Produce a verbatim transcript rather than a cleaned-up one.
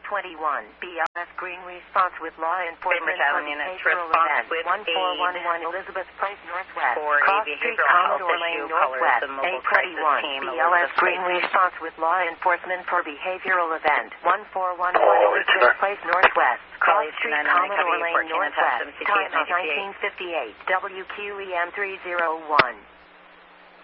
twenty-one, B L S Green response with law enforcement for units behavioral response event. with one four one one Elizabeth Place Northwest. for a Cross Street, behavioral health Commodore issue, Lane colors Northwest. the mobile eight twenty-one, crisis team, B L S Elizabeth Green Place. response with law enforcement for behavioral event. one four one one Elizabeth Place Northwest. Cross Street, Commodore Lane Northwest. Time nineteen fifty-eight. W Q E M three oh one.